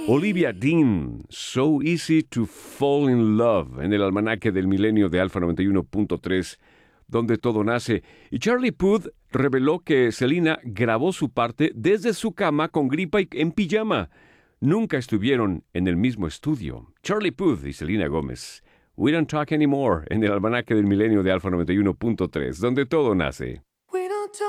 Olivia Dean, So Easy to Fall in Love, en el almanaque del milenio de Alfa 91.3, donde todo nace. Y Charlie Puth reveló que Selena grabó su parte desde su cama con gripa y en pijama. Nunca estuvieron en el mismo estudio. Charlie Puth y Selena Gómez. We Don't Talk Anymore, en el almanaque del milenio de Alfa 91.3, donde todo nace.